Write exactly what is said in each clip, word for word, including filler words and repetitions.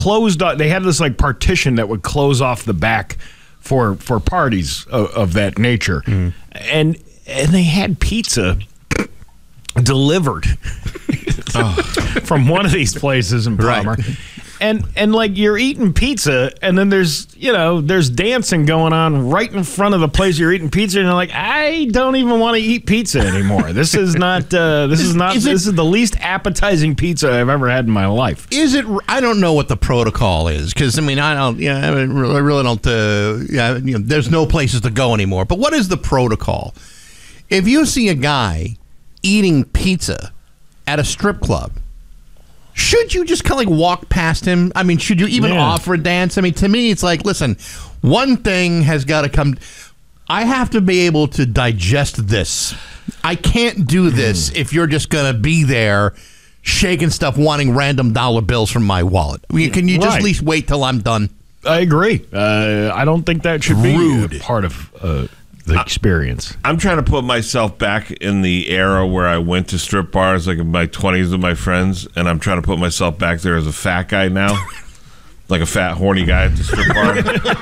closed off. They had this like partition that would close off the back for for parties of, of that nature, mm. and and they had pizza delivered oh. from one of these places in Palmer. Right. And and like you're eating pizza, and then there's you know there's dancing going on right in front of the place you're eating pizza, and you're like, I don't even want to eat pizza anymore. This is not uh, this is, is not is this it, is the least appetizing pizza I've ever had in my life. Is it? I don't know what the protocol is because I mean I don't yeah I, mean, I really don't uh, yeah you know, there's no places to go anymore. But what is the protocol? If you see a guy eating pizza at a strip club, should you just kind of like walk past him? I mean, should you even yeah. offer a dance? I mean, to me, it's like, listen, one thing has got to come. I have to be able to digest this. I can't do this mm. if you're just going to be there shaking stuff, wanting random dollar bills from my wallet. I mean, can you just right. at least wait till I'm done? I agree. Uh, I don't think that should Rude. be part of uh, the experience. I'm trying to put myself back in the era where I went to strip bars, like in my twenties with my friends, and I'm trying to put myself back there as a fat guy now, like a fat, horny guy at the strip bar.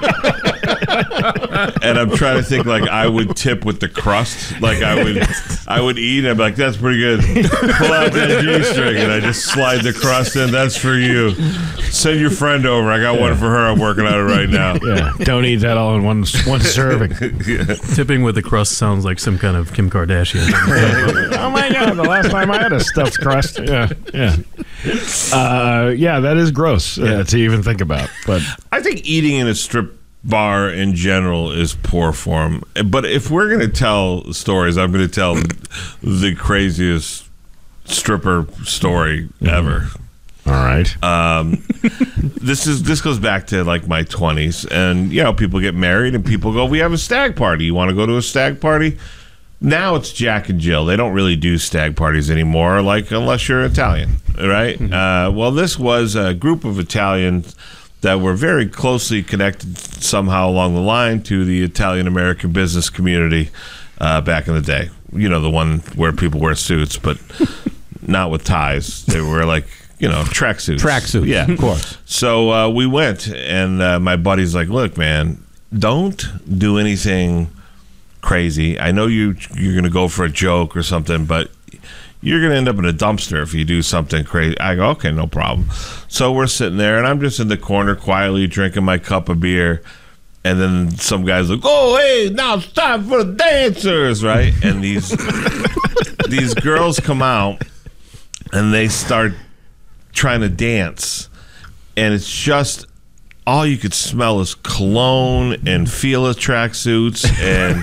And I'm trying to think like I would tip with the crust, like I would, I would eat. And I'd be like, "That's pretty good." Pull out that G-string, and I just slide the crust in. That's for you. Send your friend over. I got yeah. one for her. I'm working on it right now. Yeah, don't eat that all in one one serving. Yeah. Tipping with the crust sounds like some kind of Kim Kardashian. Oh my God! The last time I had a stuffed crust. Yeah, yeah, uh, yeah. That is gross uh, yeah. to even think about. But I think eating in a strip bar in general is poor form. But if we're going to tell stories, I'm going to tell the craziest stripper story ever. All right. Um, this is this goes back to like my twenties, and you know, people get married and people go, "We have a stag party. You want to go to a stag party?" Now it's Jack and Jill. They don't really do stag parties anymore, like unless you're Italian, right? Mm-hmm. Uh, well, this was a group of Italians that were very closely connected somehow along the line to the Italian-American business community uh, back in the day. You know, the one where people wear suits, but not with ties. They were like, you know, tracksuits. Tracksuits, yeah, of course. So uh, we went, and uh, my buddy's like, look, man, don't do anything crazy. I know you, you're going to go for a joke or something, but you're going to end up in a dumpster if you do something crazy. I go, okay, no problem. So we're sitting there, and I'm just in the corner quietly drinking my cup of beer. And then some guy's like, oh, hey, now it's time for the dancers, right? And these these girls come out, and they start trying to dance. And it's just, all you could smell is cologne and Fila tracksuits and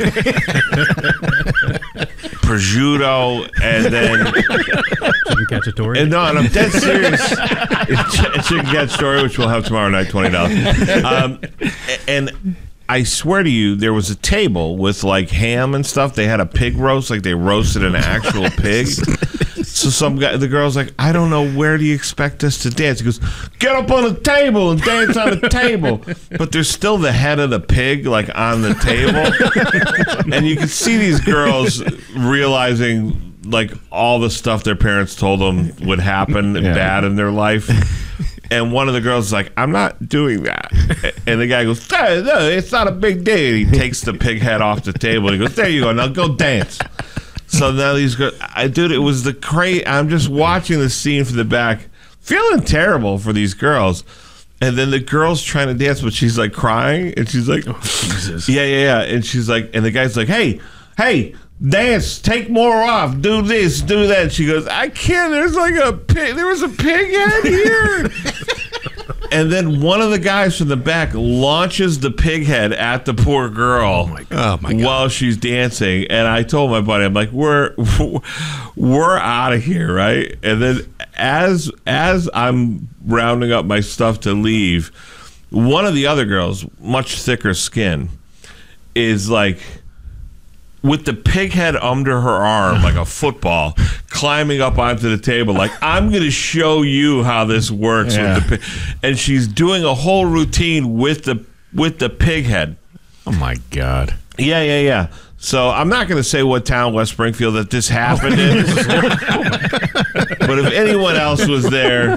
prosciutto, and then Chicken Cacciatore. And no, and I'm dead serious. It's ch- Chicken Cacciatore, which we'll have tomorrow night, twenty dollars. Um, and I swear to you, there was a table with like ham and stuff. They had a pig roast, like they roasted an actual pig. So some guy, the girl's like, I don't know, where do you expect us to dance? He goes, get up on the table and dance on the table. But there's still the head of the pig, like, on the table. And you can see these girls realizing, like, all the stuff their parents told them would happen yeah. bad in their life. And one of the girls is like, I'm not doing that. And the guy goes, no, no, it's not a big deal. He takes the pig head off the table. He goes, there you go, now go dance. So now these girls, I dude, it was the crazy. I'm just watching the scene from the back, feeling terrible for these girls. And then the girl's trying to dance, but she's like crying, and she's like, oh, Jesus. Yeah, yeah, yeah. And she's like, and the guy's like, hey, hey, dance, take more off, do this, do that. And she goes, I can't. There's like a pig. There was a pig head here. And then one of the guys from the back launches the pig head at the poor girl oh my, oh my God. while she's dancing. And I told my buddy, I'm like, we're we're out of here, right? And then as as I'm rounding up my stuff to leave, one of the other girls, much thicker skin, is like, with the pig head under her arm, like a football, climbing up onto the table, like, I'm going to show you how this works. Yeah. With the pig. And she's doing a whole routine with the with the pig head. Oh, my God. Yeah, yeah, yeah. So I'm not going to say what town, West Springfield, that this happened in. But if anyone else was there,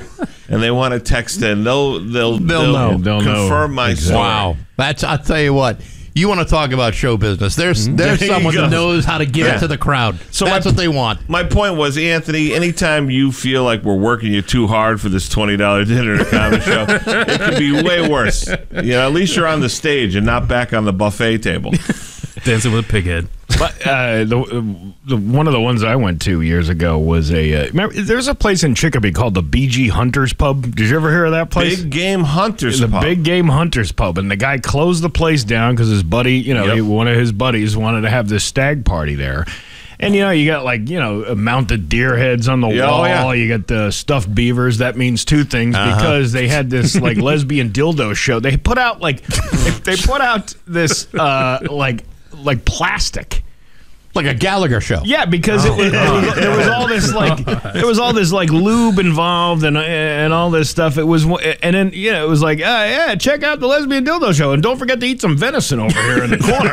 and they want to text in, they'll they'll They'll they'll, know. They'll confirm know. my Exactly. story. Wow. That's, I'll tell you what. You want to talk about show business. There's there's There you someone go. that knows how to give Yeah. it to the crowd. So That's my- what they want. My point was, Anthony, anytime you feel like we're working you too hard for this twenty dollars dinner at a comedy show, it could be way worse. You know, at least you're on the stage and not back on the buffet table. Dancing with a pig head. But uh, the, the one of the ones I went to years ago was a. Uh, remember, there's a place in Chicopee called the B G Hunters Pub. Did you ever hear of that place? Big Game Hunters the Pub. Big Game Hunters Pub, and the guy closed the place down because his buddy, you know, Yep. he, one of his buddies wanted to have this stag party there. And you know, you got like you know mounted deer heads on the Yeah, oh, wall. yeah. You got the stuffed beavers. That means two things because they had this like lesbian dildo show. They put out like they, they put out this uh, like like plastic. Like a Gallagher show. Yeah, because it was, it was, there was all this like there was all this like lube involved and and all this stuff. It was and then you know it was like uh, yeah, check out the lesbian dildo show and don't forget to eat some venison over here in the corner.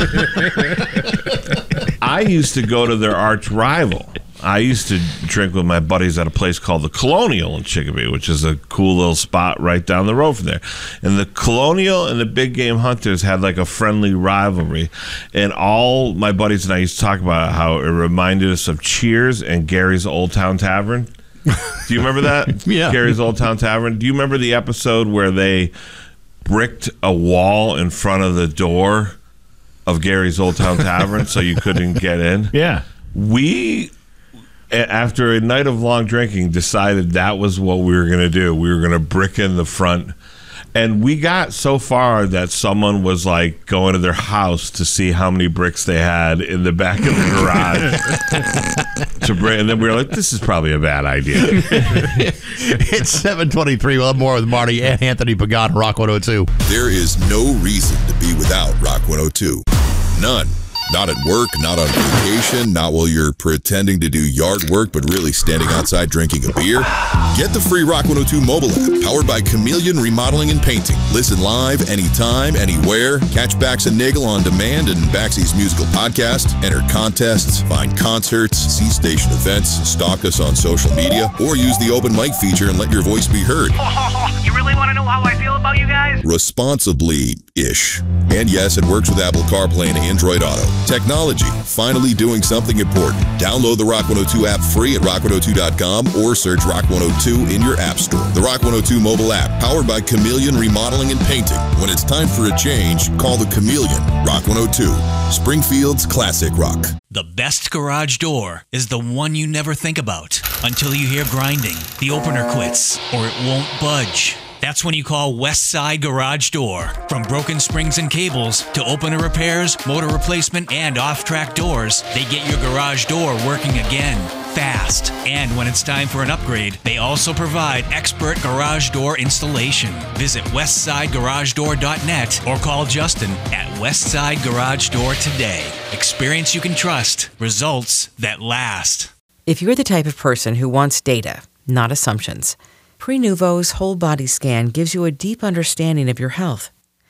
You know? I used to go to their arch rival. I used to drink with my buddies at a place called the Colonial in Chicopee, which is a cool little spot right down the road from there. And the Colonial and the Big Game Hunters had like a friendly rivalry. And all my buddies and I used to talk about how it reminded us of Cheers and Gary's Old Town Tavern. Do you remember that? Yeah. Gary's Old Town Tavern. Do you remember the episode where they bricked a wall in front of the door of Gary's Old Town Tavern so you couldn't get in? Yeah. We, a- after a night of long drinking, decided that was what we were going to do. We were going to brick in the front. And we got so far that someone was like going to their house to see how many bricks they had in the back of the garage to bring. And then we were like, this is probably a bad idea. It's seven twenty-three. We'll have more with Marty and Anthony Pagan, Rock one oh two. There is no reason to be without Rock one oh two. None. Not at work, not on vacation, not while you're pretending to do yard work but really standing outside drinking a beer. Get the free Rock one oh two mobile app powered by Chameleon Remodeling and Painting. Listen live anytime, anywhere. Catch Bax and Nagel on demand and Baxy's musical podcast. Enter contests, find concerts, see station events, stalk us on social media, or use the open mic feature and let your voice be heard. Oh, you really want to know how I feel about you guys? Responsibly-ish. And yes, it works with Apple CarPlay and Android Auto. Technology, finally doing something important. Download the Rock one oh two app free at rock one oh two dot com or search Rock one oh two in your app store. The Rock one oh two mobile app, powered by Chameleon Remodeling and Painting. When it's time for a change, call the Chameleon. Rock one oh two, Springfield's classic rock. The best garage door is the one you never think about until you hear grinding, the opener quits, or it won't budge. That's when you call Westside Garage Door. From broken springs and cables to opener repairs, motor replacement, and off-track doors, they get your garage door working again, fast. And when it's time for an upgrade, they also provide expert garage door installation. Visit westside garage door dot net or call Justin at Westside Garage Door today. Experience you can trust. Results that last. If you're the type of person who wants data, not assumptions, Prenuvo's whole body scan gives you a deep understanding of your health.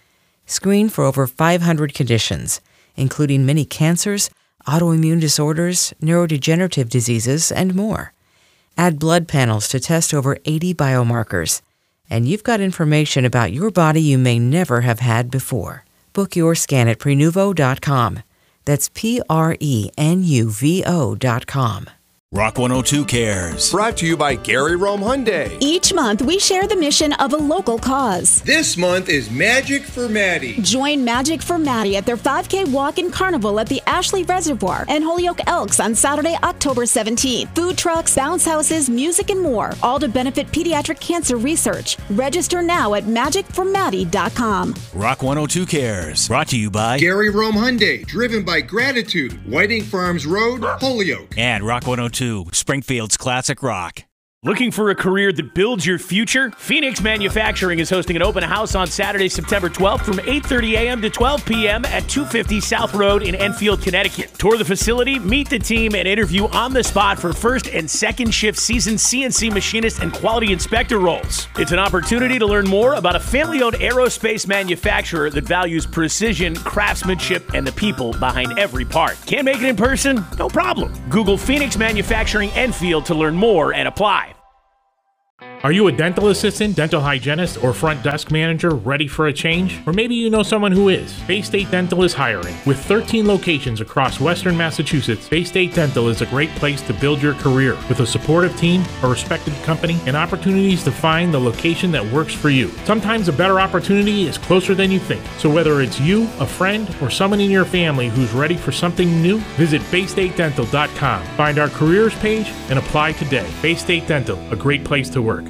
Screen for over five hundred conditions, including many cancers, autoimmune disorders, neurodegenerative diseases, and more. Add blood panels to test over eighty biomarkers, and you've got information about your body you may never have had before. Book your scan at prenuvo dot com. That's P R E N U V O dot com. Rock one oh two cares. Brought to you by Gary Rome Hyundai. Each month, we share the mission of a local cause. This month is Magic for Maddie. Join Magic for Maddie at their five K walk-in carnival at the Ashley Reservoir and Holyoke Elks on Saturday, October seventeenth. Food trucks, bounce houses, music, and more, all to benefit pediatric cancer research. Register now at magic for maddie dot com. Rock one oh two cares. Brought to you by Gary Rome Hyundai, driven by gratitude. Whiting Farms Road, Holyoke. and Rock one oh two, Springfield's classic rock. Looking for a career that builds your future? Phoenix Manufacturing is hosting an open house on Saturday, September twelfth from eight thirty a.m. to twelve p.m. at two fifty South Road in Enfield, Connecticut. Tour the facility, meet the team, and interview on the spot for first and second shift seasoned C N C machinist and quality inspector roles. It's an opportunity to learn more about a family-owned aerospace manufacturer that values precision, craftsmanship, and the people behind every part. Can't make it in person? No problem. Google Phoenix Manufacturing Enfield to learn more and apply. Are you a dental assistant, dental hygienist, or front desk manager ready for a change? Or maybe you know someone who is. Bay State Dental is hiring. With thirteen locations across Western Massachusetts, Bay State Dental is a great place to build your career with a supportive team, a respected company, and opportunities to find the location that works for you. Sometimes a better opportunity is closer than you think. So whether it's you, a friend, or someone in your family who's ready for something new, visit bay state dental dot com. Find our careers page and apply today. Bay State Dental, a great place to work.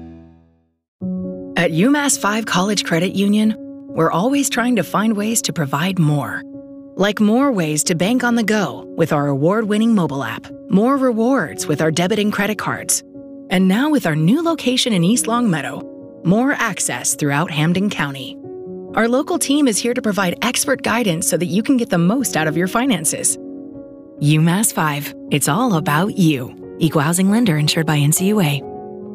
At UMass five College Credit Union, we're always trying to find ways to provide more. Like more ways to bank on the go with our award-winning mobile app, more rewards with our debit and credit cards, and now with our new location in East Longmeadow, more access throughout Hampden County. Our local team is here to provide expert guidance so that you can get the most out of your finances. UMass five, it's all about you. Equal housing lender insured by N C U A.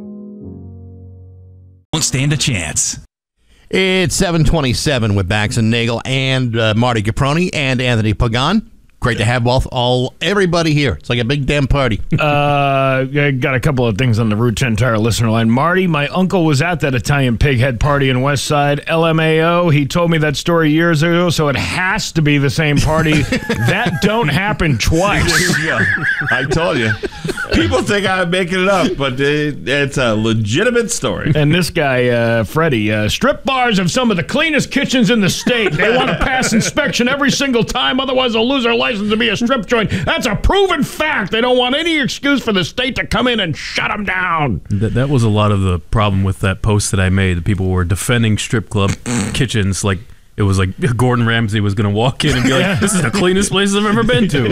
Don't stand a chance. It's seven twenty-seven with Bax and Nagel and uh, Marty Caproni and Anthony Pagan. Great to have both, all everybody here. It's like a big damn party. uh, I got a couple of things on the Route ten Tire listener line. Marty, my uncle was at that Italian pig head party in West Side. L M A O, he told me that story years ago, so it has to be the same party. That don't happen twice. Yeah, I told you. People think I'm making it up, but it, it's a legitimate story. And this guy, uh, Freddie, uh, strip bars have some of the cleanest kitchens in the state. They want to pass inspection every single time, otherwise they'll lose their license to be a strip joint. That's a proven fact. They don't want any excuse for the state to come in and shut them down. That, that was a lot of the problem with that post that I made. People were defending strip club kitchens like it was like Gordon Ramsay was going to walk in and be like, this is the cleanest place I've ever been to.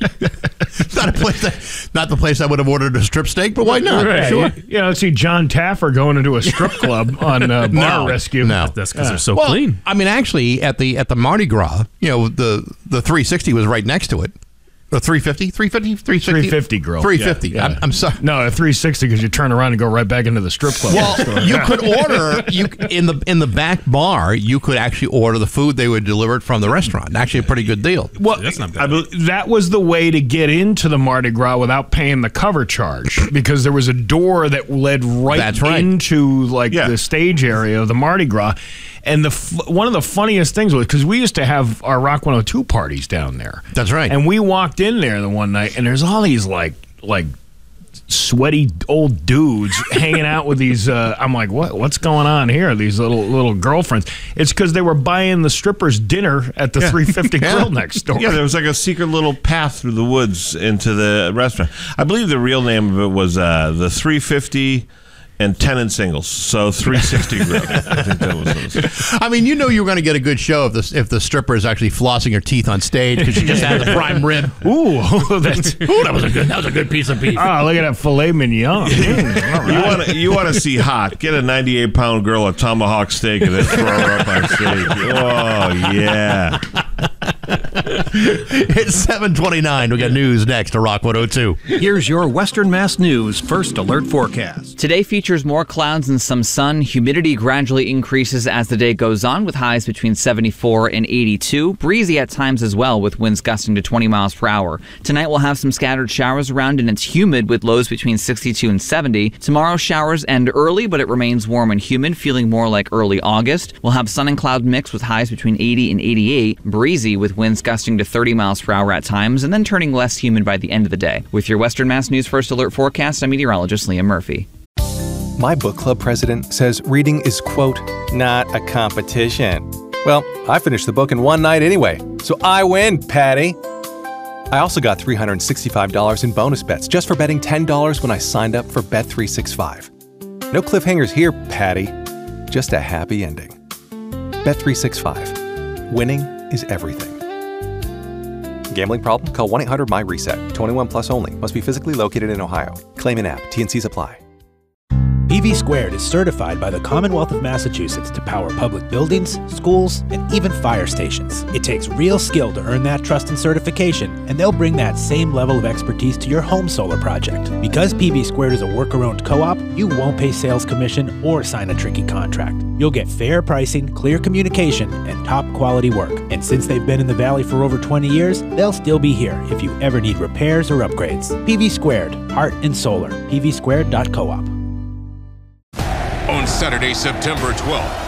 It's not a place that, not the place I would have ordered a strip steak, but why not? Right. Sure. You, you know, see John Taffer going into a strip club on uh, Bar No, Rescue. no. That's because Uh, they're so well, clean. I mean, actually, at the at the Mardi Gras, you know, the the three sixty was right next to it. The three fifty, three fifty, three sixty, three fifty grill. three fifty. Yeah, yeah. I'm, I'm sorry. No, a three sixty because you turn around and go right back into the strip club. Well, you could order you in the in the back bar. You could actually order the food they would deliver it from the restaurant. Actually, a pretty good deal. Well, That's not bad. I bel- that was the way to get into the Mardi Gras without paying the cover charge because there was a door that led right, That's right. into like Yeah. the stage area of the Mardi Gras. And the f- one of the funniest things was because we used to have our Rock one oh two parties down there. That's right. And we walked in there the one night, and there's all these like like sweaty old dudes hanging out with these. Uh, I'm like, what? What's going on here? These little little girlfriends. It's because they were buying the strippers dinner at the Yeah. three fifty Yeah. grill next door. Yeah, there was like a secret little path through the woods into the restaurant. I believe the real name of it was uh, the three fifty and tenant singles, so three sixty grill. I think that was what it was. I mean, you know, you were going to get a good show if the if the stripper is actually flossing her teeth on stage because she just had the prime rib. Ooh, that's Ooh, that was a good that was a good piece of beef. oh, look at that filet mignon. Mm, all You right. want to you want to see hot? Get a ninety-eight pound girl a tomahawk steak and then throw her up on stage. Oh yeah. It's seven twenty-nine. We got news next to Rock one oh two. Here's your Western Mass News First Alert Forecast. Today features more clouds and some sun. Humidity gradually increases as the day goes on, with highs between seventy-four and eighty-two. Breezy at times as well, with winds gusting to twenty miles per hour. Tonight we'll have some scattered showers around, and it's humid with lows between sixty-two and seventy. Tomorrow showers end early, but it remains warm and humid, feeling more like early August. We'll have sun and cloud mix with highs between eighty and eighty-eight. Breezy with winds gusting to thirty miles per hour at times, and then turning less humid by the end of the day. With your Western Mass News First Alert forecast, I'm meteorologist Liam Murphy. My book club president says reading is, quote, not a competition. Well, I finished the book in one night anyway, so I win, Patty. I also got three hundred sixty-five dollars in bonus bets just for betting ten dollars when I signed up for Bet three sixty-five. No cliffhangers here, Patty. Just a happy ending. Bet three sixty-five. Winning is everything. Gambling problem? Call one eight hundred M Y reset. twenty-one plus only. Must be physically located in Ohio. Claim in app. T and Cs apply. P V Squared is certified by the Commonwealth of Massachusetts to power public buildings, schools, and even fire stations. It takes real skill to earn that trust and certification, and they'll bring that same level of expertise to your home solar project. Because P V Squared is a worker-owned co-op, you won't pay sales commission or sign a tricky contract. You'll get fair pricing, clear communication, and top-quality work. And since they've been in the Valley for over twenty years, they'll still be here if you ever need repairs or upgrades. P V Squared, heart and solar. P V squared dot coop. Saturday, September twelfth.